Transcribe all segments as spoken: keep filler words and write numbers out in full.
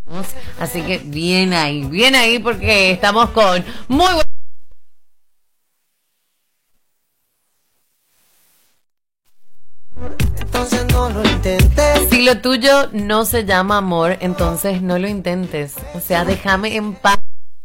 Así que bien ahí, bien ahí porque estamos con muy buenos. Entonces no lo intentes. Si lo tuyo no se llama amor, entonces no lo intentes. O sea, déjame en paz.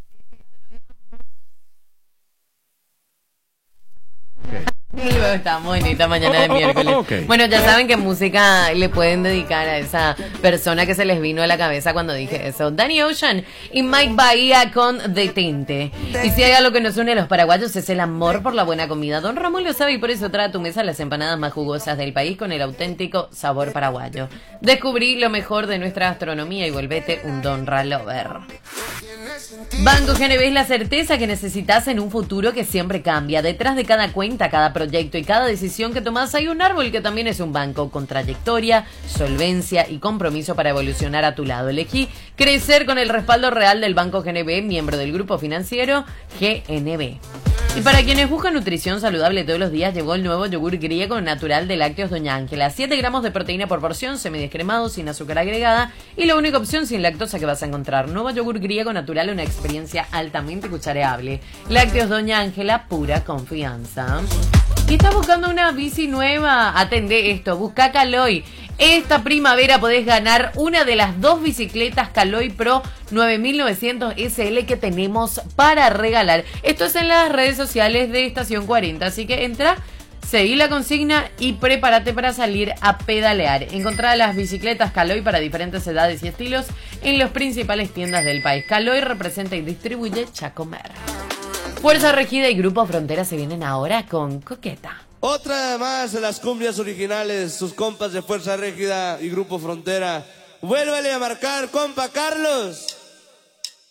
Está muy bonita mañana de miércoles. Okay. Bueno, ya saben que música le pueden dedicar a esa persona que se les vino a la cabeza cuando dije eso. Danny Ocean y Mike Bahía con Detente. Y si hay algo que nos une a los paraguayos es el amor por la buena comida. Don Ramón lo sabe y por eso trae a tu mesa las empanadas más jugosas del país con el auténtico sabor paraguayo. Descubrí lo mejor de nuestra gastronomía y volvete un Don Ralover. Banco G N B es la certeza que necesitas en un futuro que siempre cambia. Detrás de cada cuenta, cada proyecto y cada decisión que tomas hay un árbol que también es un banco con trayectoria, solvencia y compromiso para evolucionar a tu lado. Elegí crecer con el respaldo real del Banco G N B, miembro del grupo financiero G N B. Y para quienes buscan nutrición saludable todos los días, llegó el nuevo yogur griego natural de Lácteos Doña Ángela. siete gramos de proteína por porción, semidescremado, sin azúcar agregada y la única opción sin lactosa que vas a encontrar. Nuevo yogur griego natural, una experiencia altamente cuchareable. Lácteos Doña Ángela, pura confianza. ¿Y estás buscando una bici nueva? Atendé esto, busca Caloi. Esta primavera podés ganar una de las dos bicicletas Caloi Pro nueve mil novecientos S L que tenemos para regalar. Esto es en las redes sociales de Estación cuarenta, así que entra, seguí la consigna y prepárate para salir a pedalear. Encontrá las bicicletas Caloi para diferentes edades y estilos en las principales tiendas del país. Caloi representa y distribuye Chacomer. Fuerza Regida y Grupo Frontera se vienen ahora con Coqueta. Otra más de las cumbias originales, sus compas de Fuerza Régida y Grupo Frontera. Vuélvele a marcar, compa Carlos.